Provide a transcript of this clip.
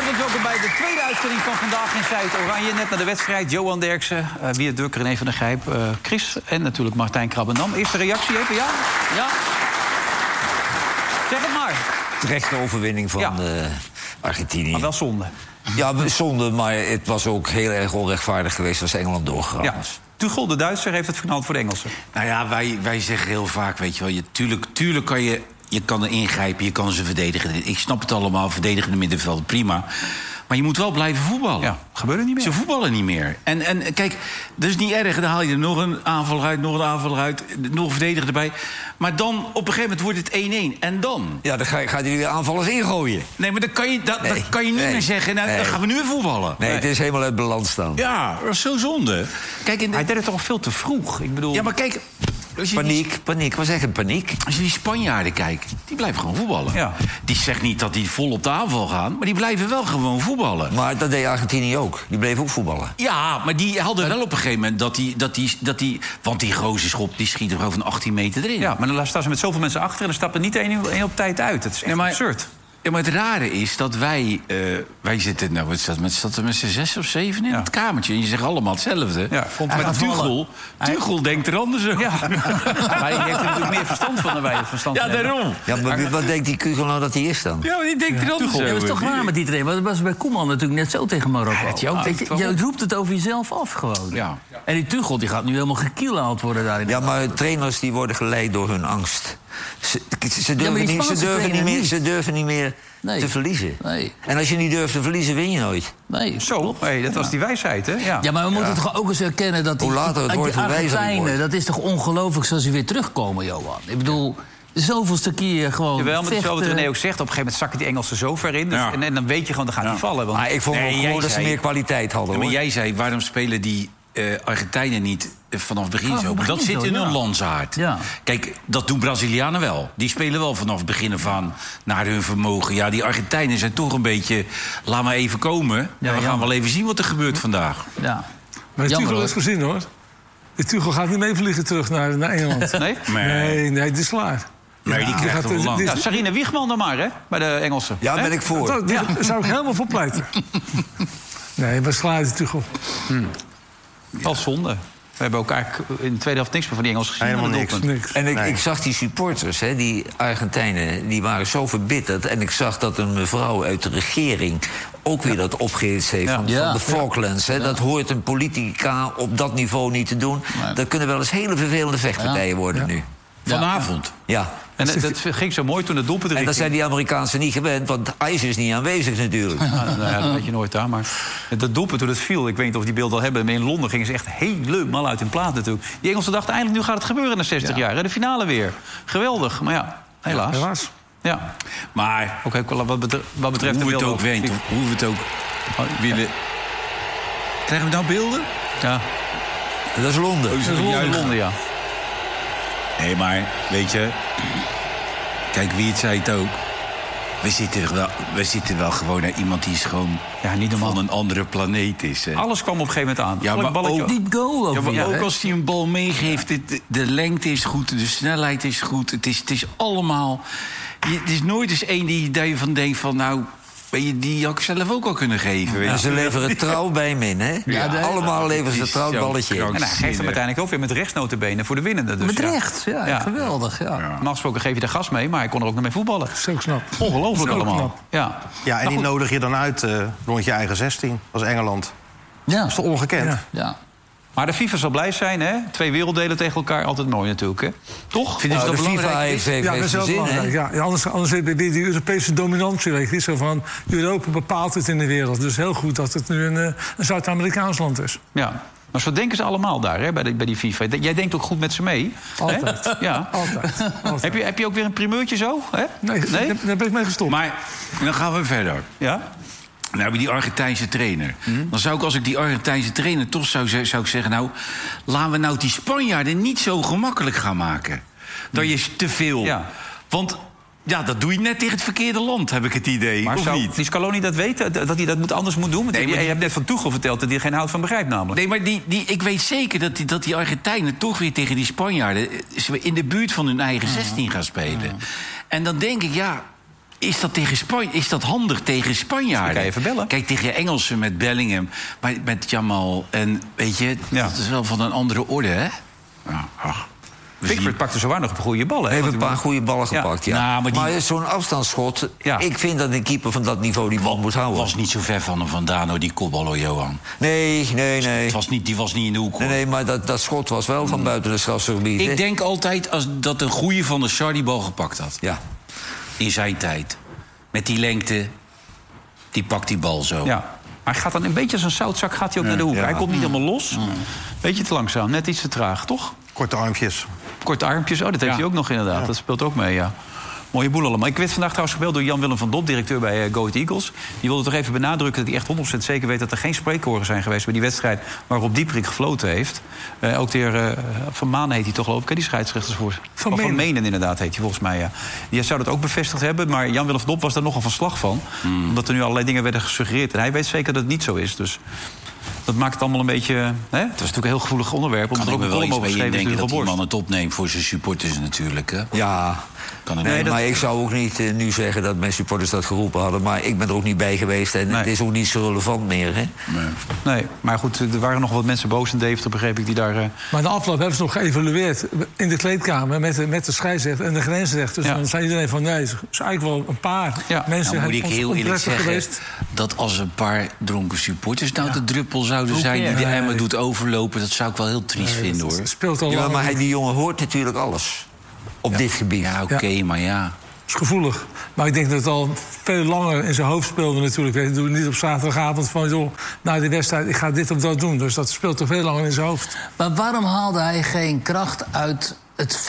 Goedenavond, welkom bij de tweede uitzending van Vandaag in Zuid-Oranje. Net naar de wedstrijd, Johan Derksen, Wiert Duk, René van der Gijp, Chris en natuurlijk Martijn Krabbenam. Eerste reactie even, ja? Ja? Zeg het maar. Terechte overwinning van Argentinië. Maar wel zonde. Ja, zonde, maar het was ook heel erg onrechtvaardig geweest als Engeland doorgegaan was. Tuchel, de Duitser, heeft het verknald voor de Engelsen. Nou ja, wij zeggen heel vaak, weet je wel... Tuurlijk kan je kan er ingrijpen, je kan ze verdedigen. Ik snap het allemaal, verdedigende middenveld, prima. Maar je moet wel blijven voetballen. Ja, gebeurt het niet meer. Ze voetballen niet meer. En kijk, dat is niet erg. Dan haal je er nog een aanval uit, nog een aanval uit... nog een verdediger erbij. Maar dan, op een gegeven moment wordt het 1-1. En dan? Ja, dan gaat hij weer aanvallers ingooien. Nee, maar dan kan je niet meer zeggen... Nou, dan gaan we nu weer voetballen. Nee, het is helemaal uit balans staan. Ja, dat is zo zonde. Kijk, hij deed het toch veel te vroeg? Ik bedoel... Ja, maar kijk... Paniek, was echt een paniek. Als je die Spanjaarden kijkt, die blijven gewoon voetballen. Ja. Die zegt niet dat die vol op de aanval gaan... maar die blijven wel gewoon voetballen. Maar dat deed Argentinië ook. Die bleef ook voetballen. Ja, maar die hadden wel op een gegeven moment dat die want die gozer schop, die schiet er gewoon van 18 meter erin. Ja, maar dan staan ze met zoveel mensen achter... en dan stapt er niet één op tijd uit. Het is echt absurd. Ja, maar het rare is dat wij zitten... Nou, wat staat er met z'n 6 of 7 in het kamertje? En je zegt allemaal hetzelfde. Ja, maar Tuchel denkt er anders over. Ja. Maar die heeft er natuurlijk meer verstand van dan wij het verstand hebben. Ja, daarom. Ja, maar wat denkt die Tuchel nou dat hij is dan? Ja, maar die denkt er anders over. Ja, dat is toch raar met die trainer. Want dat was bij Koeman natuurlijk net zo tegen Marokko. Je roept het over jezelf af gewoon. Ja. En die Tuchel die gaat nu helemaal gekielhaald worden daarin. Ja, maar trainers die worden geleid door hun angst. Ze durven niet meer te verliezen. Nee. En als je niet durft te verliezen, win je nooit. Nee, zo. Hey, dat was die wijsheid, hè? Ja, maar we moeten toch ook eens erkennen dat die Argentijnen... dat is toch ongelooflijk zoals ze weer terugkomen, Johan. Ik bedoel... Zoveelste keer gewoon Jawel, maar zo wat René ook zegt... op een gegeven moment zakken die Engelsen zo ver in... Dus, en dan weet je gewoon, dan gaat hij vallen. Want... Maar ik vond gewoon dat ze meer kwaliteit hadden. Ja, maar jij zei, waarom spelen die Argentijnen niet vanaf het begin zo? Dat zit in hun landsaard. Ja. Kijk, dat doen Brazilianen wel. Die spelen wel vanaf het begin af aan naar hun vermogen. Ja, die Argentijnen zijn toch een beetje... laat maar even komen. Ja, we gaan wel even zien wat er gebeurt vandaag. Ja. Maar die Tuchel is gezien, hoor. Die Tuchel gaat niet meevliegen terug naar Engeland. Nee? Nee, het is klaar. Nee, die krijgt toch lang. Ja, Sarine Wiegman dan maar, hè? Bij de Engelsen. Ja, ben ik voor. Daar zou ik helemaal voor pleiten. Nee, maar klaar is Tuchel. Wel zonde. We hebben ook eigenlijk in de tweede helft niks meer van die Engelsen gezien. Helemaal niks. En ik zag die supporters, die Argentijnen, die waren zo verbitterd. En ik zag dat een mevrouw uit de regering ook weer dat opgehitst heeft van de Falklands. Dat hoort een politica op dat niveau niet te doen. Nee. Dat kunnen wel eens hele vervelende vechtpartijen worden nu. Vanavond. Ja. En dat ging zo mooi toen het doelpunt erin. En dat zijn die Amerikaanse niet gewend, want IJs is niet aanwezig natuurlijk. Dat weet je nooit daar. Maar dat doelpunt toen het viel, ik weet niet of die beelden al hebben... maar in Londen gingen ze echt helemaal uit hun plaat natuurlijk. Die Engelsen dachten eindelijk, nu gaat het gebeuren na 60 jaar. De finale weer. Geweldig, maar ja, helaas. Ja. Maar ook wat betreft hoe we het ook weten, hoe we het ook willen... Krijgen we nou beelden? Ja. Dat is Londen. Dat is Londen, ja. Nee, maar weet je... Kijk, wie het zei het ook. We zitten wel gewoon naar iemand die is gewoon niet van een andere planeet is. Hè. Alles kwam op een gegeven moment aan. Ja, maar ook, die goal ook, ook als hij een bal meegeeft... De lengte is goed, de snelheid is goed. Het is allemaal... Het is nooit eens één die je van denkt van... nou, die had ik zelf ook al kunnen geven. En ze leveren trouw bij hem in, hè? Ja, allemaal leveren ze trouw het balletje in. En hij geeft hem uiteindelijk ook weer met rechts notabene voor de winnende. Dus met rechts, geweldig. Ja. Normaal gesproken geef je er gas mee, maar hij kon er ook nog mee voetballen. Zo knap. Ongelooflijk allemaal. Knap. Ja, en die nodig je dan uit rond je eigen 16 als Engeland. Ja. Dat is toch ongekend? Ja. Maar de FIFA zal blij zijn, hè? 2 werelddelen tegen elkaar, altijd mooi natuurlijk, hè? Toch? Vinden ze dat belangrijk? FIFA heeft zin, hè? Ja, anders heb je weer die Europese dominantie, weet je. Zo van, Europa bepaalt het in de wereld. Dus heel goed dat het nu een Zuid-Amerikaans land is. Ja. Maar zo denken ze allemaal daar, hè, bij die FIFA. Jij denkt ook goed met ze mee. Altijd. Hè? Ja. Altijd. Heb je ook weer een primeurtje zo? Hè? Nee? Daar ben ik mee gestopt. Maar dan gaan we verder. Ja? Nou heb je die Argentijnse trainer. Dan zou ik, als ik die Argentijnse trainer toch zou ik zeggen... nou, laten we nou die Spanjaarden niet zo gemakkelijk gaan maken. Dat je te veel... Ja. Want ja, dat doe je net tegen het verkeerde land, heb ik het idee. Maar of zou niet? die Scaloni dat weten? Dat hij dat anders moet doen? Nee, je hebt net van Tuchel verteld dat hij er geen hout van begrijpt namelijk. Nee, maar ik weet zeker dat die Argentijnen toch weer tegen die Spanjaarden... in de buurt van hun eigen 16 gaan spelen. En dan denk ik, Is dat tegen Spanje? Is dat handig tegen Spanjaarden? Kan je even bellen? Kijk, tegen Engelsen met Bellingham, maar met Jamal. En weet je, dat is wel van een andere orde, hè? Ja, ach. Pickford pakte zo weinig op goede ballen. Hij heeft een paar goede ballen gepakt, ja. Nou, maar zo'n afstandsschot... Ja. Ik vind dat een keeper van dat niveau die bal moet houden. Was niet zo ver van hem vandaan, hoor, die kopbal, hoor, Johan. Nee. Die was niet in de hoek, hoor. Nee, maar dat schot was wel van buiten de strafschopgebied. Ik denk altijd dat een goeie van de Sar die bal gepakt had. Ja. In zijn tijd. Met die lengte, die pakt die bal zo. Ja. Maar hij gaat dan een beetje als een zoutzak gaat hij ook naar de hoek. Ja. Hij komt niet helemaal los. Beetje te langzaam, net iets te traag, toch? Korte armpjes. Korte armpjes, dat heeft hij ook nog inderdaad. Ja. Dat speelt ook mee, ja. Mooie boel allemaal. Ik werd vandaag trouwens gebeld door Jan-Willem van Dop, directeur bij Go Ahead Eagles. Die wilde toch even benadrukken dat hij echt 100% zeker weet dat er geen spreekkoren zijn geweest bij die wedstrijd waarop Dieperik gefloten heeft. Ook de heer Van Maan heet hij toch, geloof ik, die scheidsrechtersvoorzitter. Van Menen inderdaad heet hij volgens mij, ja. Die zou dat ook bevestigd hebben, maar Jan-Willem van Dop was daar nogal van slag van. Omdat er nu allerlei dingen werden gesuggereerd. En hij weet zeker dat het niet zo is, dus... Dat maakt het allemaal een beetje... Hè? Het was natuurlijk een heel gevoelig onderwerp. Kan ik me wel iets bij denken dat die man het opneemt voor zijn supporters natuurlijk. Hè? Ja, maar ik zou ook niet nu zeggen dat mijn supporters dat geroepen hadden. Maar ik ben er ook niet bij geweest en het is ook niet zo relevant meer. Hè? Nee, maar goed, er waren nog wat mensen boos in Deventer, begreep ik, die daar... Maar de afloop hebben ze nog geëvalueerd in de kleedkamer met de scheidsrechter en de grensrechter. Dus dan zei iedereen van nee, het is eigenlijk wel een paar mensen... Nou, moet ik heel eerlijk zeggen geweest. Dat als een paar dronken supporters nou de druppel zouden zijn die de emmer doet overlopen, dat zou ik wel heel triest vinden, hoor. Speelt al maar die jongen hoort natuurlijk alles op dit gebied. Ja, oké, maar ja. Het is gevoelig. Maar ik denk dat het al veel langer in zijn hoofd speelde natuurlijk. Ik doe niet op zaterdagavond van, joh, na die wedstrijd, ik ga dit of dat doen. Dus dat speelt toch veel langer in zijn hoofd. Maar waarom haalde hij geen kracht uit het